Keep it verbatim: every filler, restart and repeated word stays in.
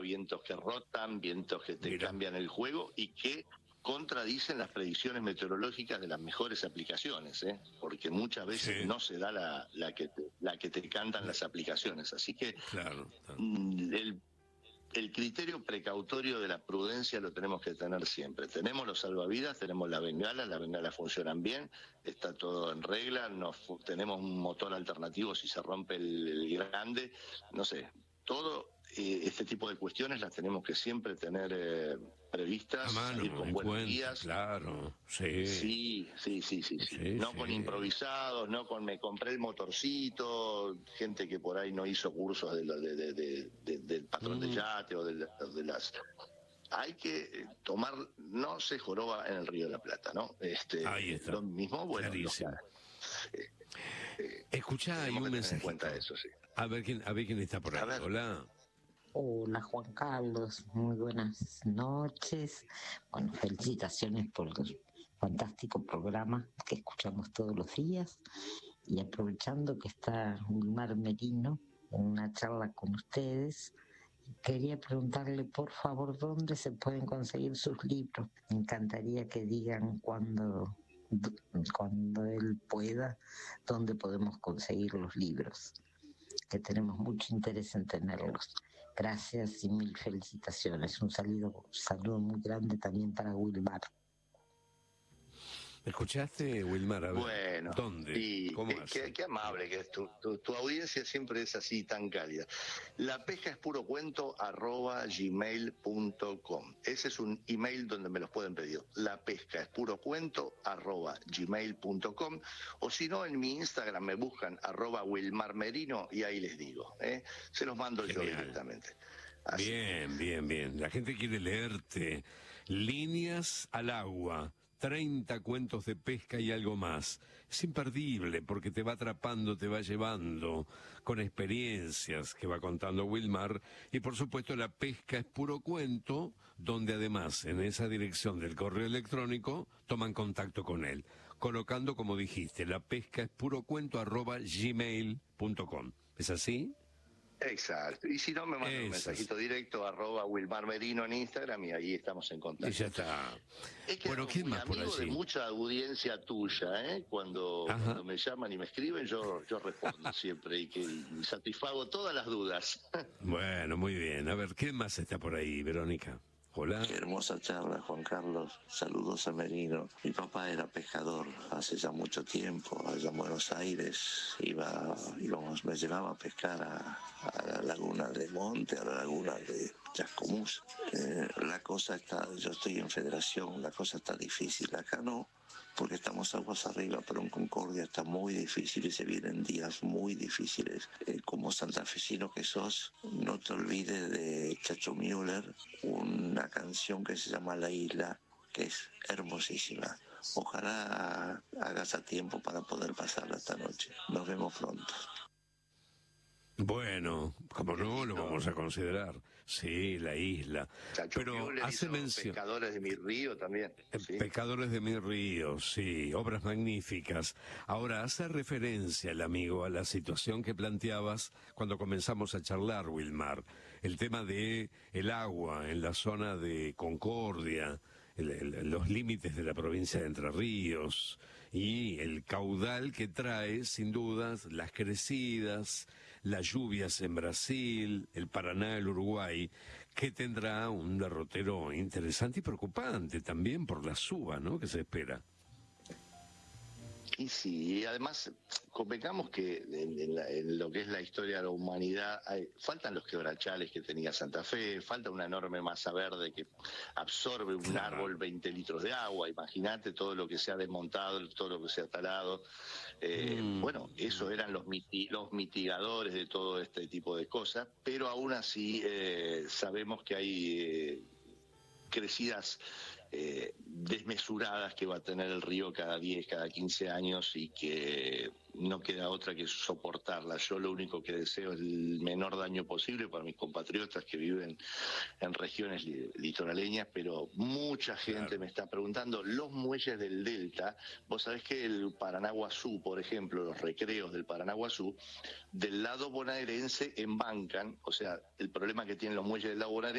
vientos que rotan, vientos que te Mira. cambian el juego y que contradicen las predicciones meteorológicas de las mejores aplicaciones, ¿eh? Porque muchas veces Sí. no se da la, la, que te, la que te cantan las aplicaciones. Así que Claro, claro. mm, el, el criterio precautorio de la prudencia lo tenemos que tener siempre. Tenemos los salvavidas, tenemos la bengala, las bengalas funcionan bien, está todo en regla, nos, tenemos un motor alternativo si se rompe el, el grande, no sé, todo eh, este tipo de cuestiones las tenemos que siempre tener eh, previstas, A mano, salir con en buenos cuenta, guías. claro, sí. Sí, sí, sí, sí, sí. Sí, No sí. con improvisados, no con me compré el motorcito, gente que por ahí no hizo cursos de, lo- de, de- de- de- del patrón de Mm. yate o de, la- de las... Hay que tomar, no se joroba en el Río de la Plata, ¿no? Este, Ahí está, lo mismo, bueno, los que- clarísimo. eh, eh, Escuchá, hay tenemos un que tener en mensajito. cuenta eso, sí. A ver quién, a ver quién está por A ahí. ver. Hola. Hola Juan Carlos, muy buenas noches. Bueno, felicitaciones por el fantástico programa que escuchamos todos los días y aprovechando que está Wilmar Merino en una charla con ustedes, quería preguntarle por favor dónde se pueden conseguir sus libros. Me encantaría que digan cuando, cuando él pueda, dónde podemos conseguir los libros, que tenemos mucho interés en tenerlos. Gracias y mil felicitaciones. Un saludo, saludo muy grande también para Wilmar. ¿Escuchaste, Wilmar? A ver, Bueno, ¿dónde? y ¿Cómo qué, hace? qué- qué amable que es tu, tu, tu audiencia, siempre es así tan cálida. La pesca es puro cuento arroba gmail punto com. Ese es un email donde me los pueden pedir. La pesca es puro cuento arroba gmail punto com, o si no en mi Instagram me buscan arroba Wilmar Merino y ahí les digo, ¿eh? Se los mando yo Genial. directamente. Así. Bien, bien, bien. La gente quiere leerte. Líneas al agua. treinta cuentos de pesca y algo más. Es imperdible porque te va atrapando, te va llevando con experiencias que va contando Wilmar. Y por supuesto la pesca es puro cuento, donde además en esa dirección del correo electrónico toman contacto con él, colocando, como dijiste, la pesca es puro cuento arroba gmail punto com. ¿Es así? Exacto. Y si no, me mandan un Eso mensajito directo arroba Wilmar Merino en Instagram y ahí estamos en contacto. Y ya está. Es que Bueno, ¿quién muy más por amigo de allí? mucha audiencia tuya, ¿eh? Cuando, Ajá. cuando me llaman y me escriben, yo, yo respondo siempre y que y satisfago todas las dudas. Bueno, muy bien. A ver, ¿quién más está por ahí, Verónica? Hola. Qué hermosa charla, Juan Carlos. Saludos a Merino. Mi papá era pescador hace ya mucho tiempo, allá en Buenos Aires. Iba, íbamos, me llevaba a pescar a, a la laguna de Monte, a la laguna de Chascomús. Eh, la cosa está, yo estoy en Federación, la cosa está difícil. Acá no, porque estamos aguas arriba, pero en Concordia está muy difícil y se vienen días muy difíciles. Eh, como santafesino que sos, no te olvides de Chacho Müller, una canción que se llama La Isla, que es hermosísima. Ojalá hagas a tiempo para poder pasarla esta noche. Nos vemos pronto. Bueno, como no, lo vamos a considerar. Sí, la isla. Chacho Pero Müller hace hizo mención. Pescadores de mi río también. Eh, ¿sí? Pecadores de mi río, sí, obras magníficas. Ahora, hace referencia el amigo a la situación que planteabas cuando comenzamos a charlar, Wilmar. El tema de el agua en la zona de Concordia, el- el- los límites de la provincia de Entre Ríos y el caudal que trae, sin dudas, las crecidas, las lluvias en Brasil, el Paraná, el Uruguay, que tendrá un derrotero interesante y preocupante también por la suba, ¿no?, que se espera. Y sí, y además convengamos que en, en la- en lo que es la historia de la humanidad hay- faltan los quebrachales que tenía Santa Fe, falta una enorme masa verde que absorbe un Claro. árbol veinte litros de agua. Imagínate todo lo que se ha desmontado, todo lo que se ha talado. Eh, Mm. Bueno, eso eran los, miti- los mitigadores de todo este tipo de cosas, pero aún así eh, sabemos que hay eh, crecidas eh, desmesuradas que va a tener el río cada diez, cada quince años y que no queda otra que soportarla. Yo lo único que deseo es el menor daño posible para mis compatriotas que viven en regiones li- litoraleñas, pero mucha gente Claro. me está preguntando, los muelles del Delta, vos sabés que el Paranaguazú, por ejemplo, los recreos del Paranaguazú, del lado bonaerense embancan, o sea, el problema que tienen los muelles del lado bonaerense